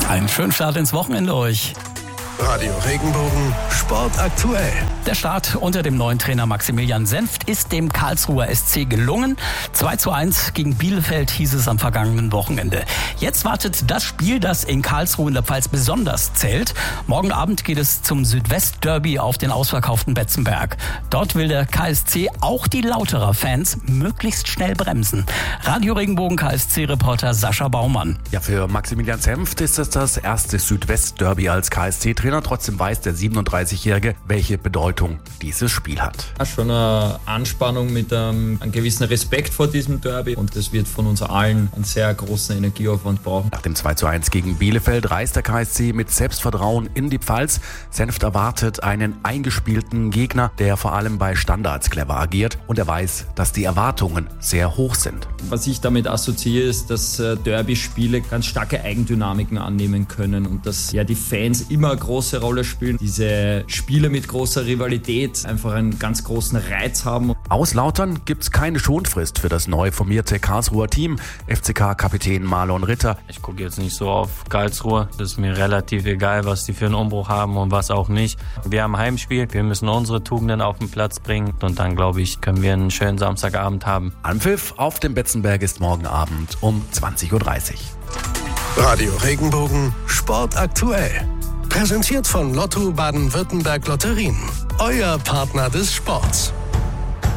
Einen schönen Start ins Wochenende euch. Radio Regenbogen, Sport aktuell. Der Start unter dem neuen Trainer Maximilian Senft ist dem Karlsruher SC gelungen. 2:1 gegen Bielefeld hieß es am vergangenen Wochenende. Jetzt wartet das Spiel, das in Karlsruhe in der Pfalz besonders zählt. Morgen Abend geht es zum Südwest-Derby auf den ausverkauften Betzenberg. Dort will der KSC auch die Lauterer Fans möglichst schnell bremsen. Radio Regenbogen KSC-Reporter Sascha Baumann. Ja, für Maximilian Senft ist es das erste Südwest-Derby als KSC-Trainer. Trotzdem weiß der 37-Jährige, welche Bedeutung dieses Spiel hat. Schon eine Anspannung mit einem gewissen Respekt vor diesem Derby, und das wird von uns allen einen sehr großen Energieaufwand brauchen. Nach dem 2:1 gegen Bielefeld reist der KSC mit Selbstvertrauen in die Pfalz. Senft erwartet einen eingespielten Gegner, der vor allem bei Standards clever agiert, und er weiß, dass die Erwartungen sehr hoch sind. Was ich damit assoziiere, ist, dass Derby-Spiele ganz starke Eigendynamiken annehmen können und dass die Fans immer eine große Rolle spielen. Diese Spiele mit großer Rivalität einfach einen ganz großen Reiz haben. Aus Lautern gibt's keine Schonfrist für das neu formierte Karlsruher Team. FCK-Kapitän Marlon Ritter. Ich gucke jetzt nicht so auf Karlsruhe. Das ist mir relativ egal, was die für einen Umbruch haben und was auch nicht. Wir haben Heimspiel, wir müssen unsere Tugenden auf den Platz bringen, und dann, glaube ich, können wir einen schönen Samstagabend haben. Anpfiff auf dem Betzenberg ist morgen Abend um 20:30 Uhr. Radio Regenbogen, Sport aktuell. Präsentiert von Lotto Baden-Württemberg Lotterien. Euer Partner des Sports.